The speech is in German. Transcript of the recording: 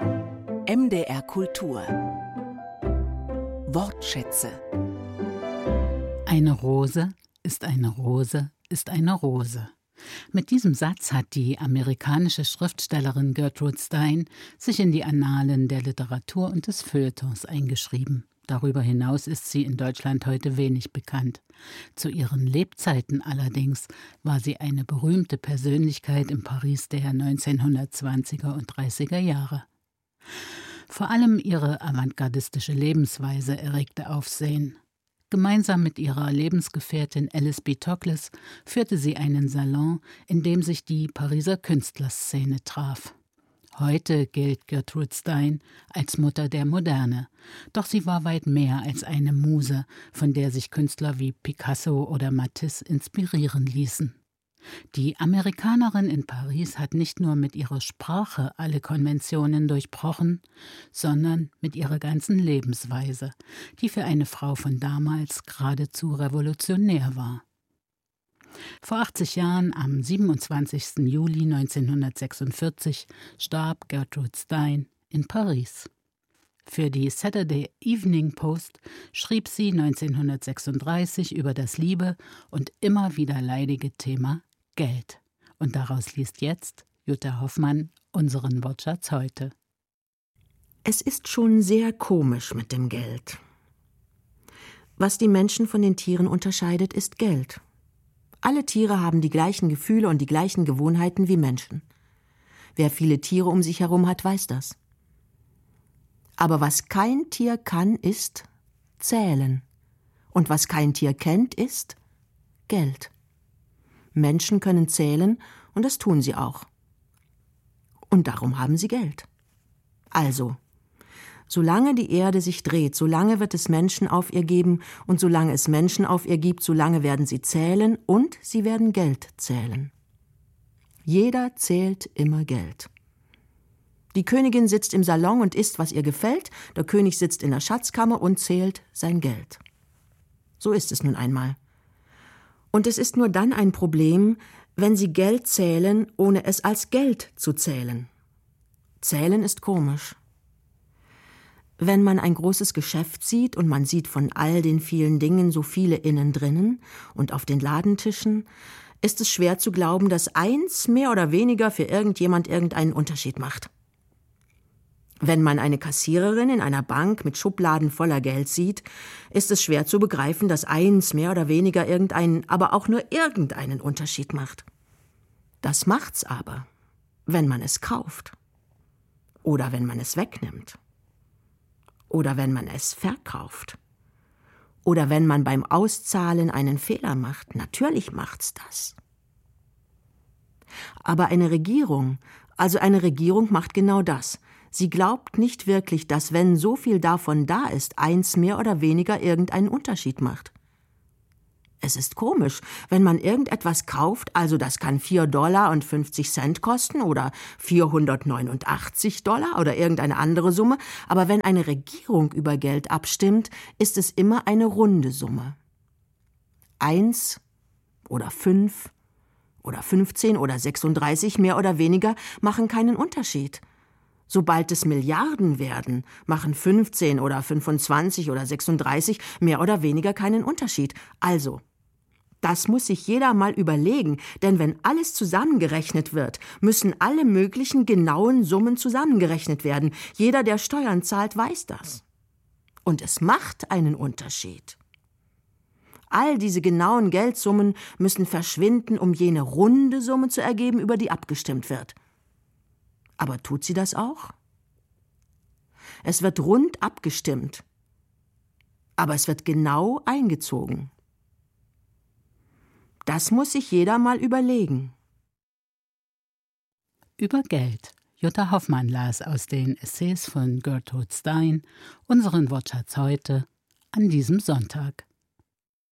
MDR Kultur Wortschätze. Eine Rose ist eine Rose ist eine Rose. Mit diesem Satz hat die amerikanische Schriftstellerin Gertrude Stein sich in die Annalen der Literatur und des Feuilletons eingeschrieben. Darüber hinaus ist sie in Deutschland heute wenig bekannt. Zu ihren Lebzeiten allerdings war sie eine berühmte Persönlichkeit im Paris der 1920er und 30er Jahre. Vor allem ihre avantgardistische Lebensweise erregte Aufsehen. Gemeinsam mit ihrer Lebensgefährtin Alice B. Toklas führte sie einen Salon, in dem sich die Pariser Künstlerszene traf. Heute gilt Gertrude Stein als Mutter der Moderne, doch sie war weit mehr als eine Muse, von der sich Künstler wie Picasso oder Matisse inspirieren ließen. Die Amerikanerin in Paris hat nicht nur mit ihrer Sprache alle Konventionen durchbrochen, sondern mit ihrer ganzen Lebensweise, die für eine Frau von damals geradezu revolutionär war. Vor 80 Jahren, am 27. Juli 1946, starb Gertrude Stein in Paris. Für die Saturday Evening Post schrieb sie 1936 über das liebe und immer wieder leidige Thema Geld. Und daraus liest jetzt Jutta Hoffmann unseren Wortschatz heute. Es ist schon sehr komisch mit dem Geld. Was die Menschen von den Tieren unterscheidet, ist Geld. Alle Tiere haben die gleichen Gefühle und die gleichen Gewohnheiten wie Menschen. Wer viele Tiere um sich herum hat, weiß das. Aber was kein Tier kann, ist zählen. Und was kein Tier kennt, ist Geld. Menschen können zählen, und das tun sie auch. Und darum haben sie Geld. Also, solange die Erde sich dreht, solange wird es Menschen auf ihr geben, und solange es Menschen auf ihr gibt, solange werden sie zählen und sie werden Geld zählen. Jeder zählt immer Geld. Die Königin sitzt im Salon und isst, was ihr gefällt, der König sitzt in der Schatzkammer und zählt sein Geld. So ist es nun einmal. Und es ist nur dann ein Problem, wenn sie Geld zählen, ohne es als Geld zu zählen. Zählen ist komisch. Wenn man ein großes Geschäft sieht und man sieht von all den vielen Dingen so viele innen drinnen und auf den Ladentischen, ist es schwer zu glauben, dass eins mehr oder weniger für irgendjemand irgendeinen Unterschied macht. Wenn man eine Kassiererin in einer Bank mit Schubladen voller Geld sieht, ist es schwer zu begreifen, dass eins mehr oder weniger irgendeinen, aber auch nur irgendeinen Unterschied macht. Das macht's aber, wenn man es kauft. Oder wenn man es wegnimmt. Oder wenn man es verkauft. Oder wenn man beim Auszahlen einen Fehler macht. Natürlich macht's das. Aber eine Regierung macht genau das. Sie glaubt nicht wirklich, dass, wenn so viel davon da ist, eins mehr oder weniger irgendeinen Unterschied macht. Es ist komisch, wenn man irgendetwas kauft, also das kann $4,50 kosten oder $489 oder irgendeine andere Summe, aber wenn eine Regierung über Geld abstimmt, ist es immer eine runde Summe. 1 oder 5 oder 15 oder 36 mehr oder weniger machen keinen Unterschied. Sobald es Milliarden werden, machen 15 oder 25 oder 36 mehr oder weniger keinen Unterschied. Also, das muss sich jeder mal überlegen, denn wenn alles zusammengerechnet wird, müssen alle möglichen genauen Summen zusammengerechnet werden. Jeder, der Steuern zahlt, weiß das. Und es macht einen Unterschied. All diese genauen Geldsummen müssen verschwinden, um jene runde Summe zu ergeben, über die abgestimmt wird. Aber tut sie das auch? Es wird rund abgestimmt, aber es wird genau eingezogen. Das muss sich jeder mal überlegen. Über Geld. Jutta Hoffmann las aus den Essays von Gertrude Stein unseren Wortschatz heute an diesem Sonntag.